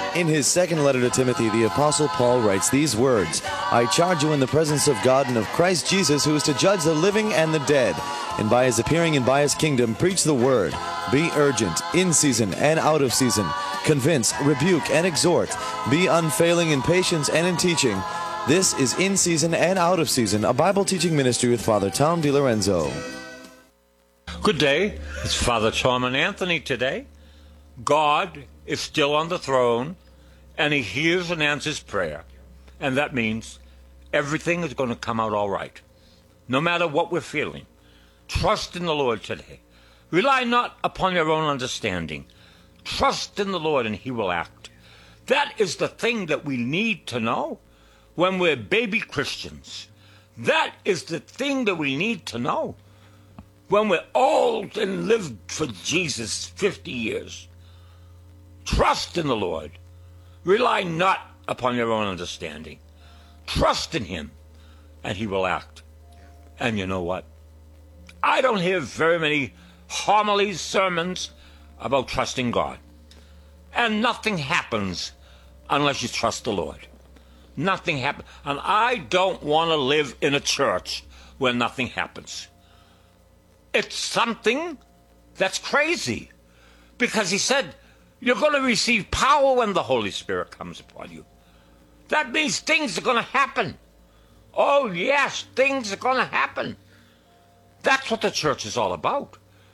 In his second letter to Timothy, the Apostle Paul writes these words, I charge you in the presence of God and of Christ Jesus, who is to judge the living and the dead, and by his appearing and by his kingdom, preach the word. Be urgent, in season and out of season. Convince, rebuke, and exhort. Be unfailing in patience and in teaching. This is In Season and Out of Season, a Bible teaching ministry with Father Tom DiLorenzo. Good day. It's Father Tom and Anthony today. God is still on the throne, and he hears and answers prayer. And that means everything is going to come out all right, no matter what we're feeling. Trust in the Lord today. Rely not upon your own understanding. Trust in the Lord, and he will act. That is the thing that we need to know when we're baby Christians. That is the thing that we need to know when we're old and lived for Jesus 50 years. Trust in the Lord. Rely not upon your own understanding. Trust in him, and he will act. And you know what? I don't hear very many homilies, sermons about trusting God. And nothing happens unless you trust the Lord. Nothing happens. And I don't want to live in a church where nothing happens. It's something that's crazy. Because he said, you're going to receive power when the Holy Spirit comes upon you. That means things are going to happen. Oh, yes, things are going to happen. That's what the church is all about.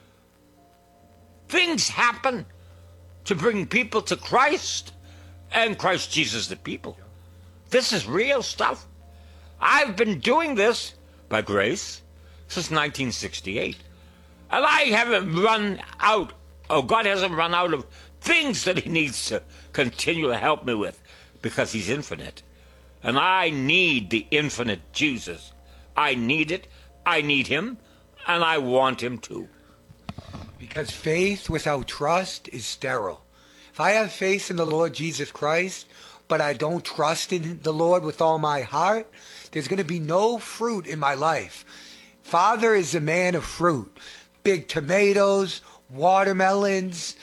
Things happen to bring people to Christ and Christ Jesus the people. This is real stuff. I've been doing this by grace since 1968. And I haven't run out, God hasn't run out of things that he needs to continue to help me with, because he's infinite. And I need the infinite Jesus. I need it, I need him, and I want him too. Because faith without trust is sterile. If I have faith in the Lord Jesus Christ, but I don't trust in the Lord with all my heart, there's going to be no fruit in my life. Father is a man of fruit. Big tomatoes, watermelons,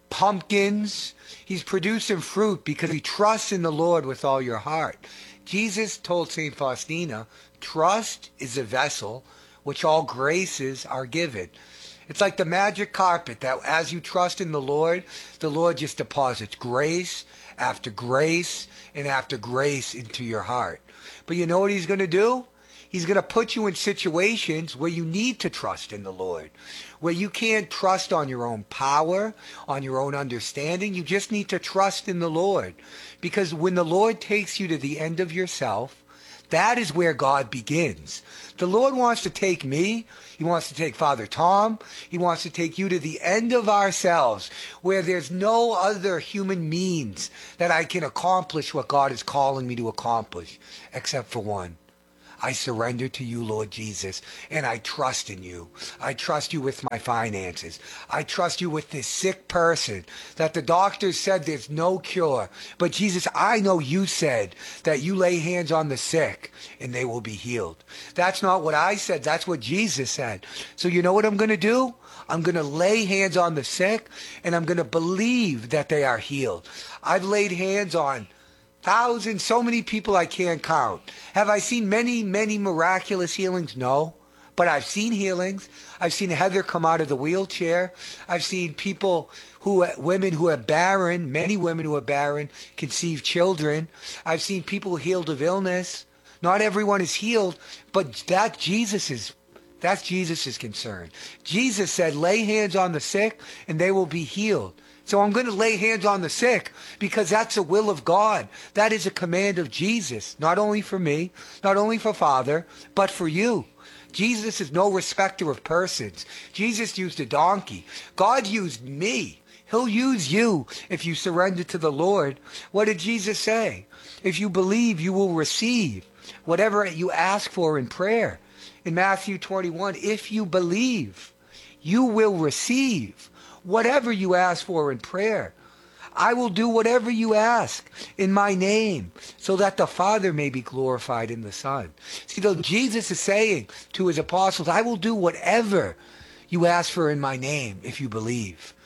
pumpkins. He's producing fruit because he trusts in the Lord with all your heart. Jesus told St. Faustina, trust is a vessel which all graces are given. It's like the magic carpet that as you trust in the Lord just deposits grace after grace and after grace into your heart. But you know what he's going to do? He's going to put you in situations where you need to trust in the Lord, where you can't trust on your own power, on your own understanding. You just need to trust in the Lord. Because when the Lord takes you to the end of yourself, that is where God begins. The Lord wants to take me. He wants to take Father Tom. He wants to take you to the end of ourselves, where there's no other human means that I can accomplish what God is calling me to accomplish, except for one. I surrender to you, Lord Jesus, and I trust in you. I trust you with my finances. I trust you with this sick person that the doctors said there's no cure. But Jesus, I know you said that you lay hands on the sick and they will be healed. That's not what I said. That's what Jesus said. So you know what I'm going to do? I'm going to lay hands on the sick and I'm going to believe that they are healed. I've laid hands on thousands, so many people I can't count. Have I seen many, many miraculous healings? No. But I've seen healings. I've seen Heather come out of the wheelchair. I've seen women who are barren, many women who are barren, conceive children. I've seen people healed of illness. Not everyone is healed, but that's Jesus' concern. Jesus said, lay hands on the sick and they will be healed. So I'm going to lay hands on the sick because that's the will of God. That is a command of Jesus, not only for me, not only for Father, but for you. Jesus is no respecter of persons. Jesus used a donkey. God used me. He'll use you if you surrender to the Lord. What did Jesus say? If you believe, you will receive whatever you ask for in prayer. In Matthew 21, if you believe, you will receive whatever you ask for in prayer. I will do whatever you ask in my name so that the Father may be glorified in the Son. See, though Jesus is saying to his apostles, I will do whatever you ask for in my name if you believe.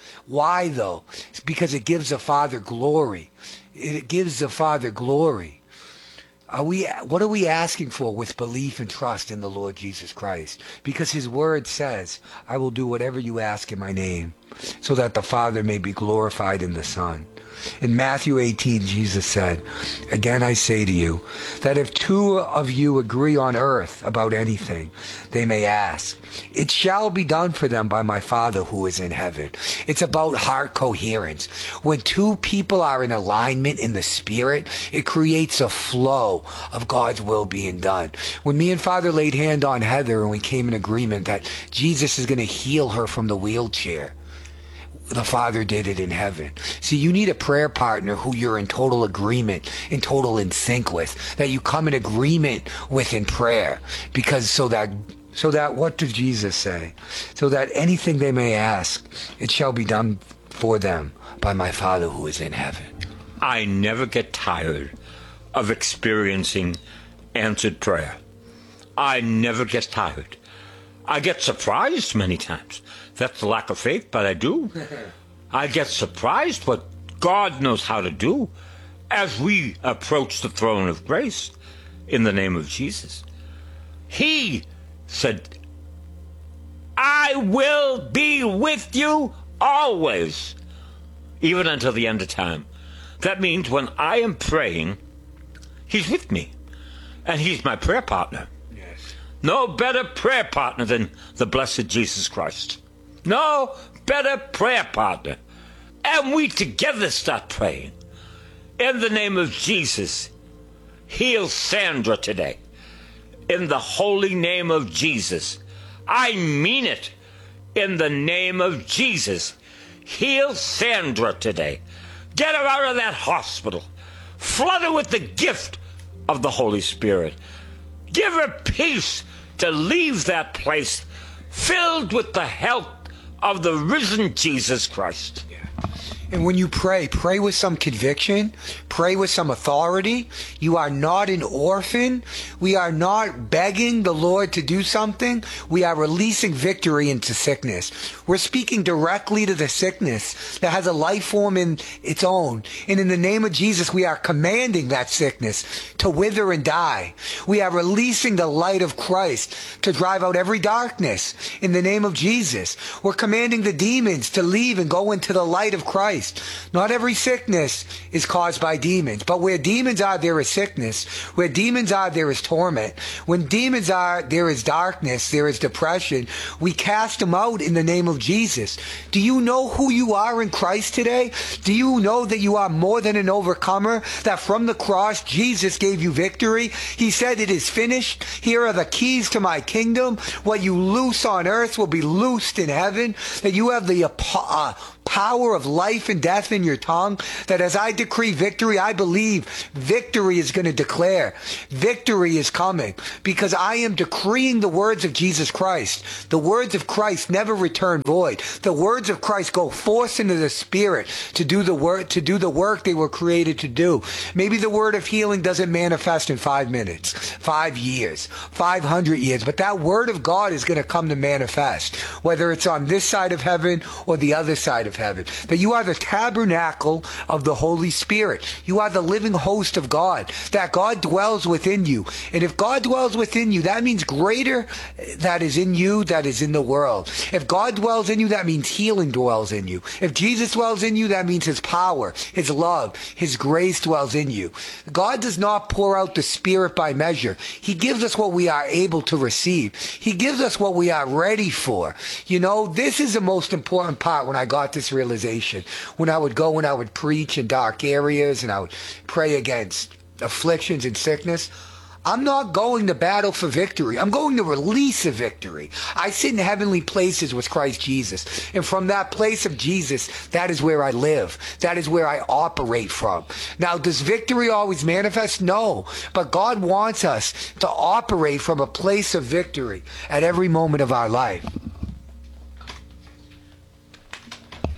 Why, though? It's because it gives the Father glory. It gives the Father glory. What are we asking for with belief and trust in the Lord Jesus Christ? Because his word says, I will do whatever you ask in my name, so that the Father may be glorified in the Son. In Matthew 18, Jesus said, again I say to you, that if two of you agree on earth about anything they may ask, it shall be done for them by my Father who is in heaven. It's about heart coherence. When two people are in alignment in the Spirit, it creates a flow of God's will being done. When me and Father laid hand on Heather and we came in agreement that Jesus is going to heal her from the wheelchair, the Father did it in heaven. See, you need a prayer partner who you're in total agreement, in total in sync with, that you come in agreement with in prayer. Because so that what did Jesus say? So that anything they may ask, it shall be done for them by my Father who is in heaven. I never get tired of experiencing answered prayer. I never get tired. I get surprised many times. That's the lack of faith, but I do. I get surprised what God knows how to do as we approach the throne of grace in the name of Jesus. He said, I will be with you always, even until the end of time. That means when I am praying, he's with me, and he's my prayer partner. Yes. No better prayer partner than the blessed Jesus Christ. No better prayer partner. And we together start praying. In the name of Jesus, heal Sandra today. In the holy name of Jesus. I mean it. In the name of Jesus, heal Sandra today. Get her out of that hospital. Flood her with the gift of the Holy Spirit. Give her peace to leave that place filled with the help of the risen Jesus Christ. And when you pray with some conviction, pray with some authority. You are not an orphan. We are not begging the Lord to do something. We are releasing victory into sickness. We're speaking directly to the sickness that has a life form in its own. And in the name of Jesus, we are commanding that sickness to wither and die. We are releasing the light of Christ to drive out every darkness in the name of Jesus. We're commanding the demons to leave and go into the light of Christ. Not every sickness is caused by demons, but where demons are, there is sickness. Where demons are, there is torment. When demons are, there is darkness, there is depression. We cast them out in the name of Jesus. Do you know who you are in Christ today? Do you know that you are more than an overcomer? That from the cross, Jesus gave you victory? He said, it is finished. Here are the keys to my kingdom. What you loose on earth will be loosed in heaven. That you have the power of life and death in your tongue, that as I decree victory, I believe victory is going to declare. Victory is coming because I am decreeing the words of Jesus Christ. The words of Christ never return void. The words of Christ go forth into the Spirit to do the work they were created to do. Maybe the word of healing doesn't manifest in 5 minutes, 5 years, 500 years, but that word of God is going to come to manifest, whether it's on this side of heaven or the other side of heaven. That you are the tabernacle of the Holy Spirit. You are the living host of God. That God dwells within you. And if God dwells within you, that means greater that is in you that is in the world. If God dwells in you, that means healing dwells in you. If Jesus dwells in you, that means his power, his love, his grace dwells in you. God does not pour out the Spirit by measure. He gives us what we are able to receive. He gives us what we are ready for. You know, this is the most important part when I got this realization. When I would go and I would preach in dark areas and I would pray against afflictions and sickness, I'm not going to battle for victory. I'm going to release a victory. I sit in heavenly places with Christ Jesus. And from that place of Jesus, that is where I live. That is where I operate from. Now, does victory always manifest? No. But God wants us to operate from a place of victory at every moment of our life.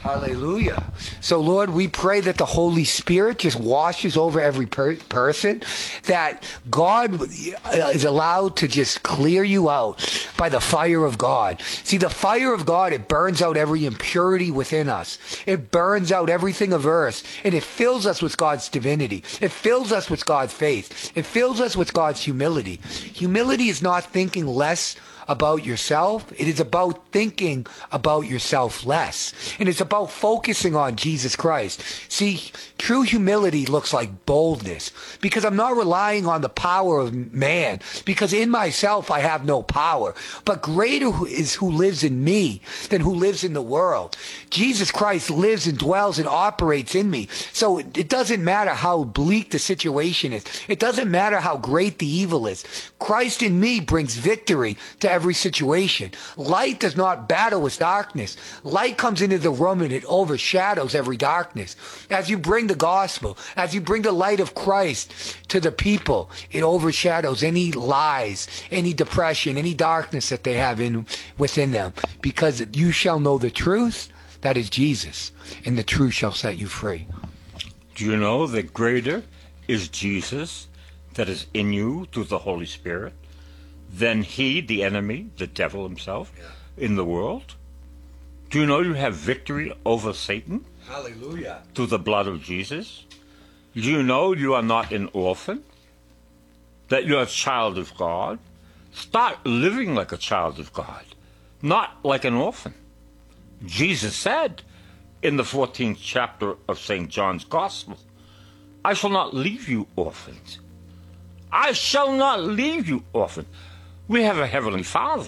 Hallelujah. So, Lord, we pray that the Holy Spirit just washes over every person, that God is allowed to just clear you out by the fire of God. See, the fire of God, it burns out every impurity within us. It burns out everything of earth, and it fills us with God's divinity. It fills us with God's faith. It fills us with God's humility. Humility is not thinking less about yourself. It is about thinking about yourself less. And it's about focusing on Jesus Christ. See, true humility looks like boldness, because I'm not relying on the power of man, because in myself I have no power. But greater is who lives in me than who lives in the world. Jesus Christ lives and dwells and operates in me. So it doesn't matter how bleak the situation is. It doesn't matter how great the evil is. Christ in me brings victory to every situation. Light does not battle with darkness. Light comes into the room and it overshadows every darkness. As you bring the gospel, as you bring the light of Christ to the people, it overshadows any lies, any depression, any darkness that they have within them. Because you shall know the truth, that is Jesus, and the truth shall set you free. Do you know that greater is Jesus that is in you through the Holy Spirit than he, the enemy, the devil himself, in the world? Do you know you have victory over Satan? Hallelujah. Through the blood of Jesus? Do you know you are not an orphan? That you're a child of God? Start living like a child of God, not like an orphan. Jesus said in the 14th chapter of St. John's Gospel, I shall not leave you orphans. I shall not leave you orphans. We have a Heavenly Father.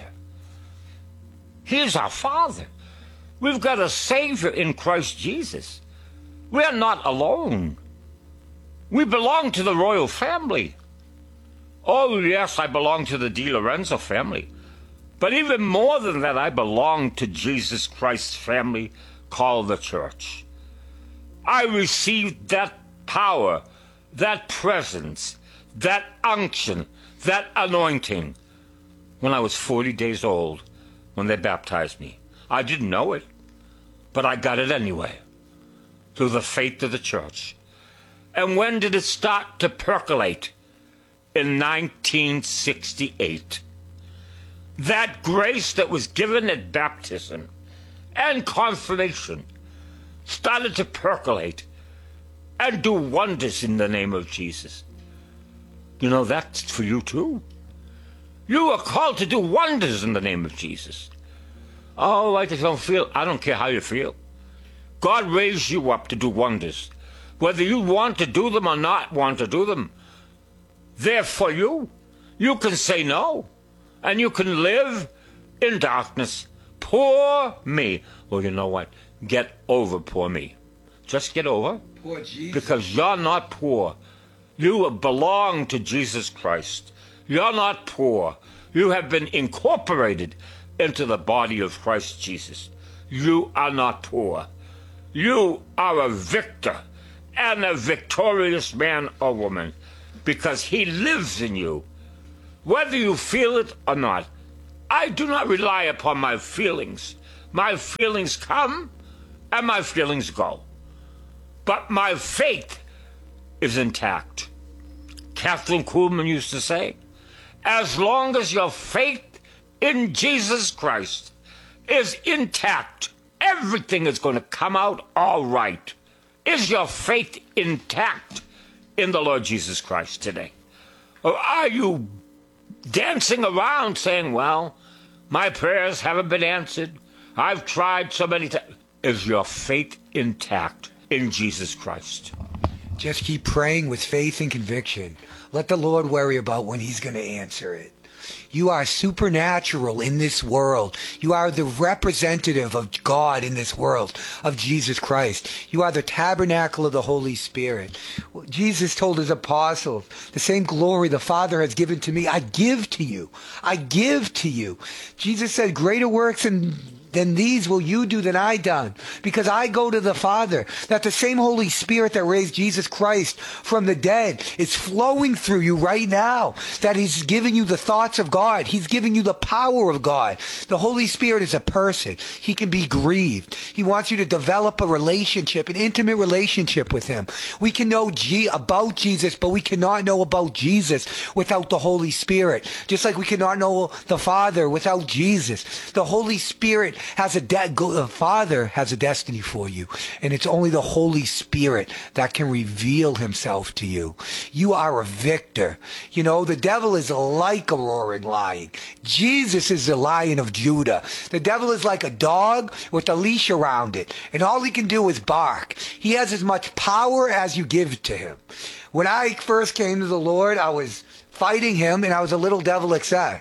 He is our Father. We've got a Savior in Christ Jesus. We are not alone. We belong to the royal family. Oh, yes, I belong to the Di Lorenzo family. But even more than that, I belong to Jesus Christ's family called the church. I received that power, that presence, that unction, that anointing when I was 40 days old, when they baptized me. I didn't know it, but I got it anyway, through the faith of the church. And when did it start to percolate? In 1968. That grace that was given at baptism and confirmation started to percolate and do wonders in the name of Jesus. You know, that's for you too. You are called to do wonders in the name of Jesus. Oh, I just don't feel. I don't care how you feel. God raised you up to do wonders. Whether you want to do them or not want to do them, they're for you. You can say no. And you can live in darkness. Poor me. Well, you know what? Get over poor me. Just get over. Poor Jesus. Because you're not poor. You belong to Jesus Christ. You're not poor. You have been incorporated into the body of Christ Jesus. You are not poor. You are a victor and a victorious man or woman because he lives in you. Whether you feel it or not, I do not rely upon my feelings. My feelings come and my feelings go. But my faith is intact. Catherine Kuhlman used to say, as long as your faith in Jesus Christ is intact, everything is going to come out all right. Is your faith intact in the Lord Jesus Christ today? Or are you dancing around saying, well, my prayers haven't been answered. I've tried so many times. Is your faith intact in Jesus Christ? Just keep praying with faith and conviction. Let the Lord worry about when he's going to answer it. You are supernatural in this world. You are the representative of God in this world, of Jesus Christ. You are the tabernacle of the Holy Spirit. Jesus told his apostles, the same glory the Father has given to me, I give to you. I give to you. Jesus said, greater works than than these will you do than I done, because I go to the Father. That the same Holy Spirit that raised Jesus Christ from the dead is flowing through you right now. That he's giving you the thoughts of God. He's giving you the power of God. The Holy Spirit is a person. He can be grieved. He wants you to develop a relationship, an intimate relationship with him. We can know about Jesus, but we cannot know about Jesus without the Holy Spirit. Just like we cannot know the Father without Jesus. The Holy Spirit has the Father has a destiny for you. And it's only the Holy Spirit that can reveal himself to you. You are a victor. You know, the devil is like a roaring lion. Jesus is the Lion of Judah. The devil is like a dog with a leash around it. And all he can do is bark. He has as much power as you give to him. When I first came to the Lord, I was fighting him, and I was a little devil excess.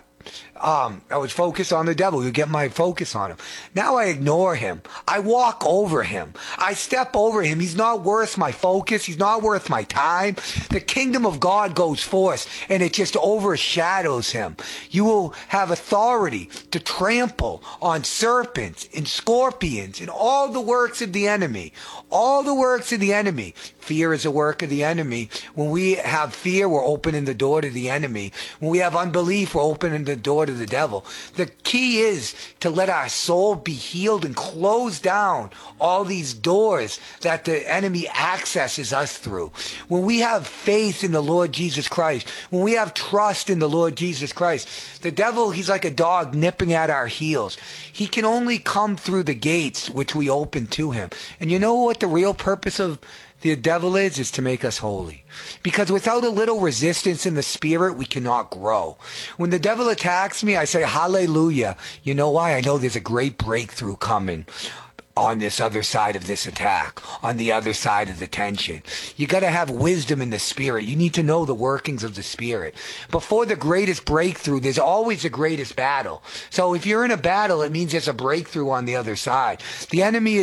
I was focused on the devil. You get my focus on him. Now I ignore him. I walk over him. I step over him. He's not worth my focus. He's not worth my time. The kingdom of God goes forth, and it just overshadows him. You will have authority to trample on serpents and scorpions and all the works of the enemy. All the works of the enemy. Fear is a work of the enemy. When we have fear, we're opening the door to the enemy. When we have unbelief, we're opening the door to the devil. The key is to let our soul be healed and close down all these doors that the enemy accesses us through. When we have faith in the Lord Jesus Christ, when we have trust in the Lord Jesus Christ, the devil, he's like a dog nipping at our heels. He can only come through the gates which we open to him. And you know what the real purpose of the devil is to make us holy. Because without a little resistance in the spirit, we cannot grow. When the devil attacks me, I say, hallelujah. You know why? I know there's a great breakthrough coming on this other side of this attack, on the other side of the tension. You got to have wisdom in the spirit. You need to know the workings of the spirit. Before the greatest breakthrough, there's always the greatest battle. So if you're in a battle, it means there's a breakthrough on the other side. The enemy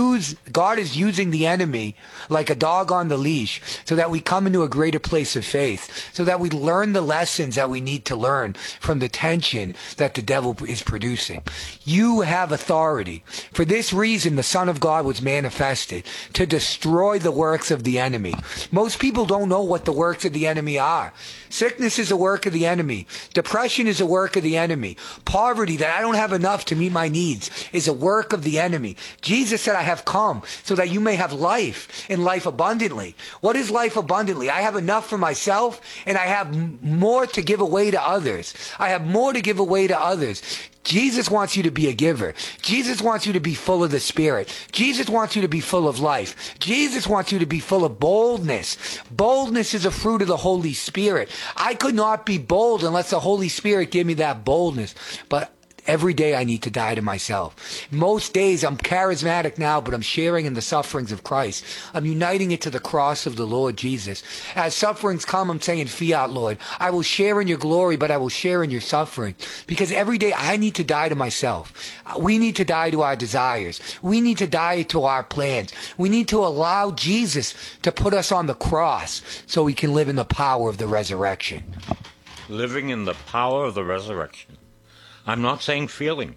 God is using the enemy like a dog on the leash so that we come into a greater place of faith, so that we learn the lessons that we need to learn from the tension that the devil is producing. You have authority. For this reason, the Son of God was manifested to destroy the works of the enemy. Most people don't know what the works of the enemy are. Sickness is a work of the enemy. Depression is a work of the enemy. Poverty, that I don't have enough to meet my needs, is a work of the enemy. Jesus said, I have come so that you may have life and life abundantly. What is life abundantly? I have enough for myself, and I have more to give away to others. I have more to give away to others. Jesus wants you to be a giver. Jesus wants you to be full of the Spirit. Jesus wants you to be full of life. Jesus wants you to be full of boldness. Boldness is a fruit of the Holy Spirit. I could not be bold unless the Holy Spirit gave me that boldness. But every day I need to die to myself. Most days I'm charismatic now, but I'm sharing in the sufferings of Christ. I'm uniting it to the cross of the Lord Jesus. As sufferings come, I'm saying, Fiat, Lord. I will share in your glory, but I will share in your suffering. Because every day I need to die to myself. We need to die to our desires. We need to die to our plans. We need to allow Jesus to put us on the cross so we can live in the power of the resurrection. Living in the power of the resurrection. I'm not saying feeling.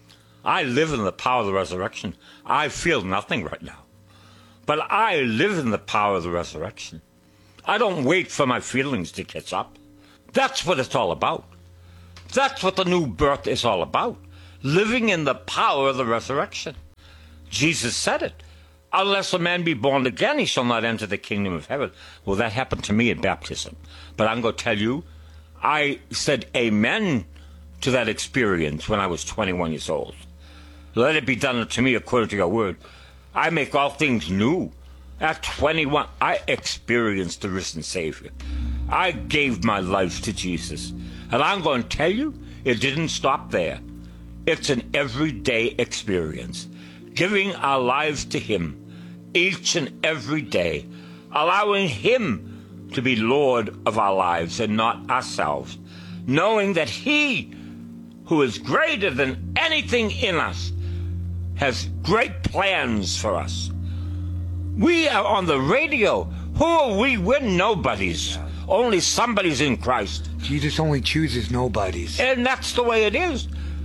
I live in the power of the resurrection. I feel nothing right now. But I live in the power of the resurrection. I don't wait for my feelings to catch up. That's what it's all about. That's what the new birth is all about. Living in the power of the resurrection. Jesus said it. Unless a man be born again, he shall not enter the kingdom of heaven. Well, that happened to me in baptism. But I'm going to tell you, I said amen to that experience when I was 21 years old. Let it be done to me according to your word. I make all things new. At 21, I experienced the risen Savior. I gave my life to Jesus. And I'm going to tell you, it didn't stop there. It's an everyday experience. Giving our lives to Him each and every day. Allowing Him to be Lord of our lives and not ourselves. Knowing that He, who is greater than anything in us, has great plans for us. We are on the radio. Who are we? We're nobodies. Only somebody's in Christ. Jesus only chooses nobodies. And that's the way it is.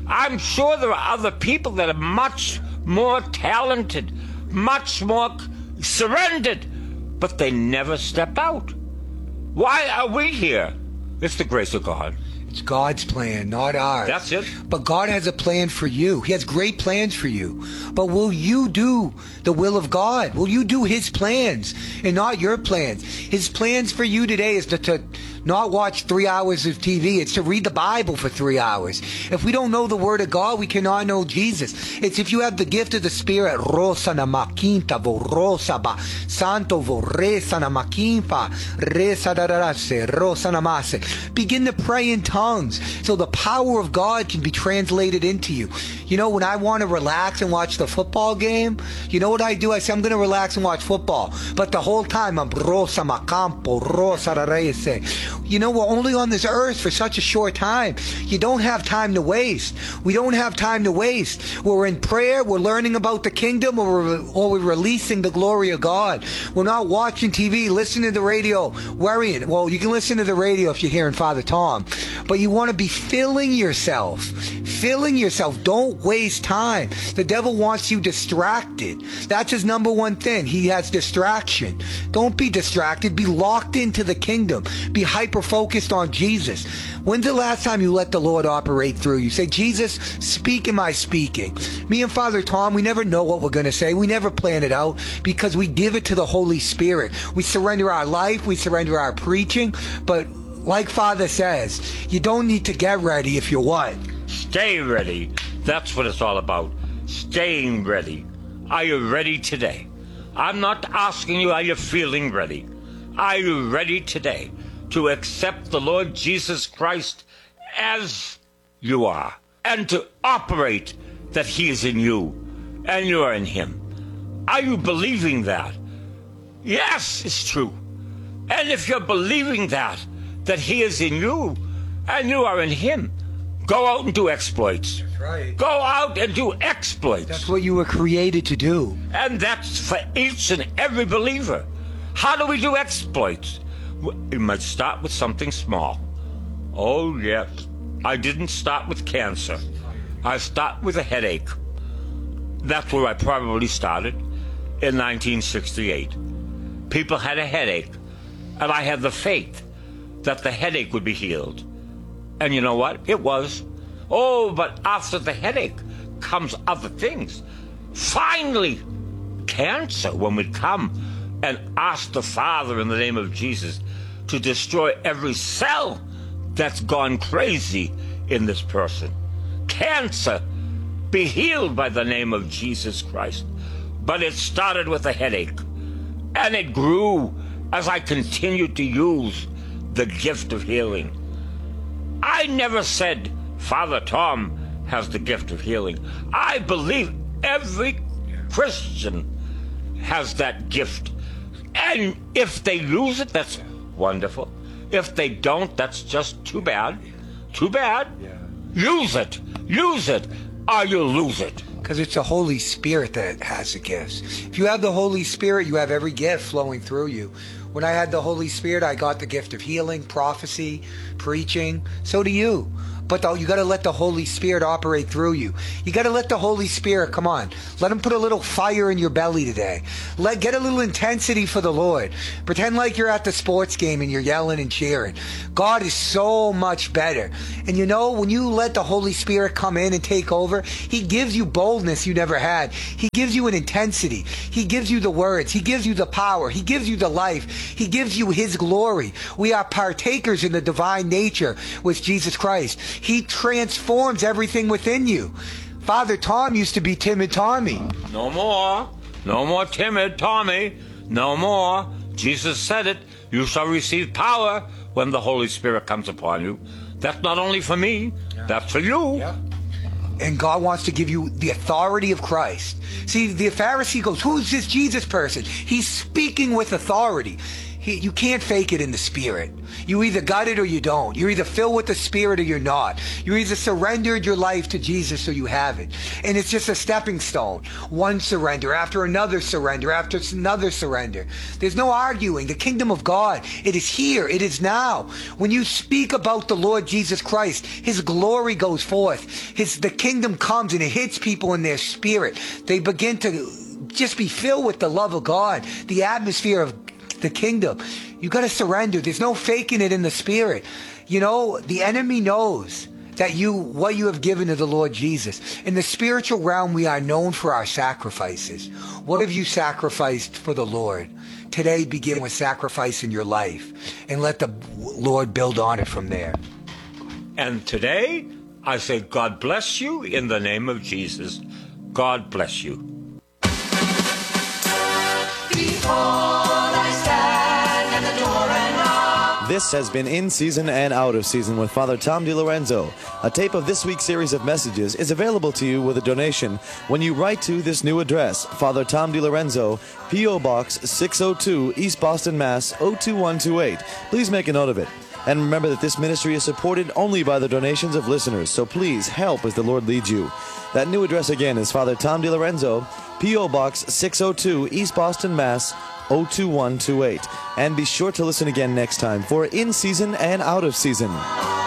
I'm sure there are other people that are much more talented, much more surrendered, but they never step out. Why are we here? It's the grace of God. It's God's plan, not ours. That's it. But God has a plan for you. He has great plans for you. But will you do the will of God? Will you do His plans and not your plans? His plans for you today is to not watch 3 hours of TV. It's to read the Bible for 3 hours. If we don't know the Word of God, we cannot know Jesus. It's if you have the gift of the Spirit. Rosa na makinta vo rosa ba santo vo resa na makinfa resa da da se rosa na mase. Begin to pray in tongues so the power of God can be translated into you. You know, when I want to relax and watch the football game, you know what I do? I say I'm going to relax and watch football, but the whole time I'm rosa macampo rosa da rese. You know, we're only on this earth for such a short time. You don't have time to waste. We don't have time to waste. We're in prayer. We're learning about the kingdom, or we're releasing the glory of God. We're not watching TV, listening to the radio, worrying. Well, you can listen to the radio if you're hearing Father Tom, but you want to be filling yourself. Filling yourself. Don't waste time. The devil wants you distracted. That's his number one thing. He has distraction. Don't be distracted. Be locked into the kingdom. Be hyper-focused on Jesus. When's the last time you let the Lord operate through you? Say, Jesus, speak in my speaking. Me and Father Tom, we never know what we're going to say. We never plan it out because we give it to the Holy Spirit. We surrender our life. We surrender our preaching. But like Father says, you don't need to get ready if you're what? Stay ready. That's what it's all about. Staying ready. Are you ready today? I'm not asking you, are you feeling ready? Are you ready today to accept the Lord Jesus Christ as you are and to operate that He is in you and you are in Him? Are you believing that? Yes, it's true. And if you're believing that He is in you and you are in Him, go out and do exploits. That's right. Go out and do exploits. That's what you were created to do. And that's for each and every believer. How do we do exploits? We must start with something small. Oh, yes. I didn't start with cancer. I start with a headache. That's where I probably started in 1968. People had a headache, and I had the faith that the headache would be healed. And you know what? It was. Oh, but after the headache comes other things. Finally, cancer, when we come and ask the Father in the name of Jesus to destroy every cell that's gone crazy in this person. Cancer, be healed by the name of Jesus Christ. But it started with a headache, and it grew as I continued to use the gift of healing. I never said Father Tom has the gift of healing. I believe every Christian has that gift. And if they lose it, that's wonderful. If they don't, that's just too bad. Too bad. Yeah. Use it. Use it, or you'll lose it. Because it's the Holy Spirit that has the gifts. If you have the Holy Spirit, you have every gift flowing through you. When I had the Holy Spirit, I got the gift of healing, prophecy, preaching. So do you. But you got to let the Holy Spirit operate through you. You got to let the Holy Spirit, come on, let Him put a little fire in your belly today. Get a little intensity for the Lord. Pretend like you're at the sports game and you're yelling and cheering. God is so much better. And you know, when you let the Holy Spirit come in and take over, He gives you boldness you never had. He gives you an intensity. He gives you the words. He gives you the power. He gives you the life. He gives you His glory. We are partakers in the divine nature with Jesus Christ. He transforms everything within you. Father Tom used to be timid Tommy. No more. No more timid Tommy. No more. Jesus said it. You shall receive power when the Holy Spirit comes upon you. That's not only for me. That's for you. Yeah. And God wants to give you the authority of Christ. See, the Pharisee goes, who's this Jesus person? He's speaking with authority. You can't fake it in the Spirit. You either got it or you don't. You're either filled with the Spirit or you're not. You either surrendered your life to Jesus or you haven't. And it's just a stepping stone. One surrender after another surrender after another surrender. There's no arguing. The kingdom of God, it is here. It is now. When you speak about the Lord Jesus Christ, His glory goes forth. The kingdom comes and it hits people in their spirit. They begin to just be filled with the love of God, the atmosphere of the kingdom. You got to surrender. There's no faking it in the Spirit. You know, the enemy knows that what you have given to the Lord Jesus. In the spiritual realm, we are known for our sacrifices. What have you sacrificed for the Lord? Today, begin with sacrifice in your life and let the Lord build on it from there. And today, I say, God bless you in the name of Jesus. God bless you. This has been In Season and Out of Season with Father Tom DiLorenzo. A tape of this week's series of messages is available to you with a donation when you write to this new address, Father Tom DiLorenzo, P.O. Box 602, East Boston, Mass. 02128. Please make a note of it. And remember that this ministry is supported only by the donations of listeners, so please help as the Lord leads you. That new address again is Father Tom DiLorenzo, P.O. Box 602, East Boston, Mass. 02128. And be sure to listen again next time for In Season and Out of Season.